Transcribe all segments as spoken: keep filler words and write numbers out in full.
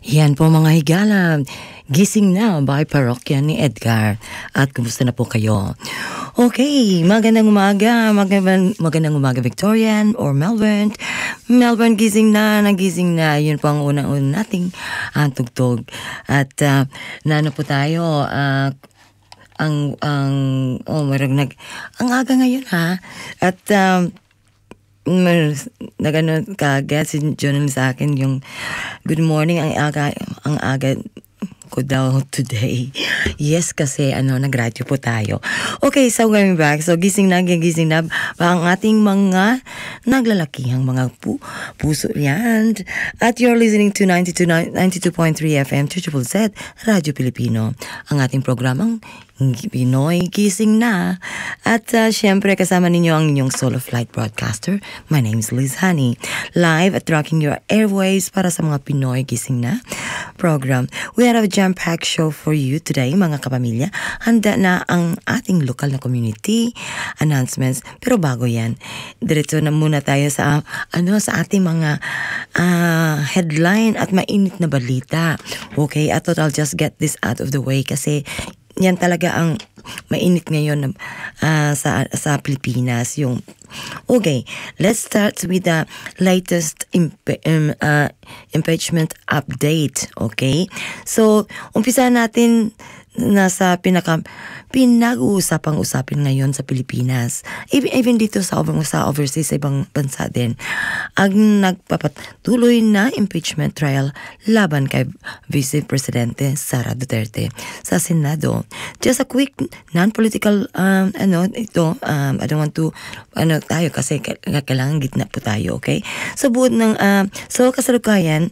Yan po mga higala, gising na by parokya ni Edgar. At kumusta na po kayo? Okay, magandang umaga, magandang, magandang umaga Victorian or Melbourne. Melbourne, gising na, nagising na. Yun po ang unang-unang nating uh, tugtog. At uh, naano po tayo, uh, ang, ang, oh, marag nag, ang aga ngayon ha. At, um, nagano kagad si Jonel sa akin yung good morning ang aga ang aga ko daw today. Yes, kasi ano, nag-radio po tayo. Okay, so going back. So gising na, gising na pa ang ating mga naglalakihang mga pu puso yan. At you're listening to ninety-two point three F M, Triple Z, Radio Pilipino. Ang ating programang Pinoy Gising Na. At uh, syempre kasama ninyo ang inyong solo flight broadcaster. My name is Liz Honey. Live at rocking your airwaves para sa mga Pinoy Gising Na program. We have a jam-packed show for you today, mga kapamilya. Handa na ang ating lokal na community announcements. Pero bago yan, diretso na muna tayo sa ano sa ating mga uh, headline at mainit na balita. Okay, I thought I'll just get this out of the way kasi yan talaga ang mainit ngayon uh, sa sa Pilipinas yung. Okay, let's start with the latest impe- um, uh, impeachment update. Okay, so umpisa natin nasa pinaka pinag-uusapang usapin ngayon sa Pilipinas, even, even dito sa, over, sa overseas sa ibang bansa din, ang nagpapatuloy na impeachment trial laban kay Vice Presidente Sara Duterte sa Senado. Just a quick non-political um, ano ito um, I don't want to ano tayo kasi kailangan gitna po tayo, okay? So buod ng uh, so kasalukuyan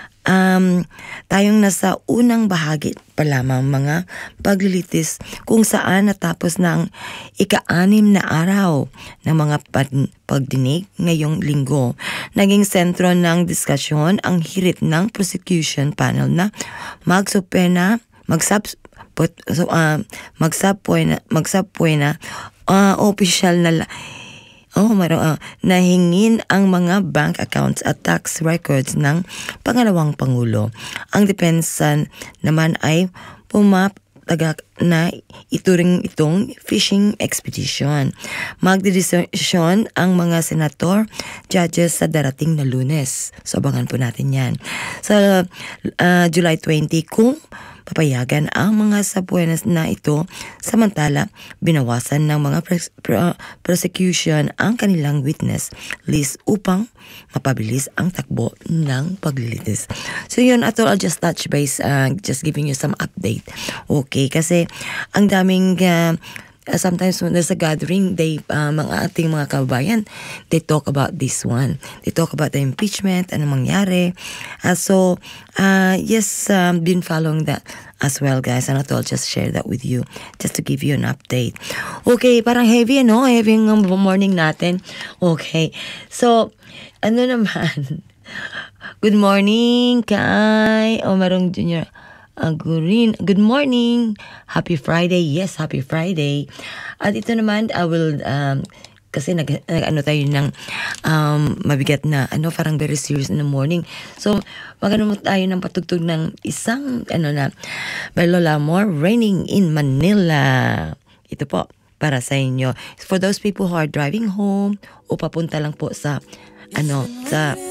Um, tayong nasa unang bahagi pa lamang mga paglilitis kung saan natapos na ang ika-anim na araw ng mga pag- pagdinig ngayong linggo. Naging sentro ng diskusyon ang hirit ng prosecution panel na magsupena, magsab so, uh, magsapwena, magsapwena uh, official na Oh, maro uh, nahingin ang mga bank accounts at tax records ng pangalawang pangulo. Ang depensa naman ay pumapatagak na ituring itong fishing expedition. Magdedesisyon ang mga senator, judges sa darating na Lunes. So abangan po natin yan. Sa uh, July twentieth kung papayagan ang mga sabuenas na ito, samantala binawasan ng mga pres- pro- prosecution ang kanilang witness list upang mapabilis ang takbo ng paglilitis. So yun, ato I'll just touch base, uh, just giving you some update. Okay, kasi ang daming uh, Uh, sometimes when there's a gathering, they, uh, mga ating mga kababayan, they talk about this one. They talk about the impeachment, ano mangyari. Uh, so, uh, yes, um, been following that as well, guys. And I thought I'll just share that with you, just to give you an update. Okay, parang heavy, no? Heavy ng morning natin. Okay. So, ano naman? Good morning, kay Omarong Junior Agurin. Good morning. Happy Friday. Yes, happy Friday. At ito naman, I will, um, kasi nag, nag ano tayo ng um, mabigat na, ano, parang very serious in the morning. So, magano mo tayo ng patugtog ng isang, ano na, by Lola Moore, Raining in Manila. Ito po, para sa inyo. For those people who are driving home, o papunta lang po sa, ano, sa